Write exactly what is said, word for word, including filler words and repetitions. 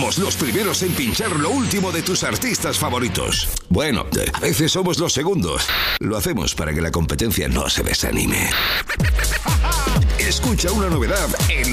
Somos los primeros en pinchar lo último de tus artistas favoritos. Bueno, a veces somos los segundos. Lo hacemos para que la competencia no se desanime. Escucha una novedad en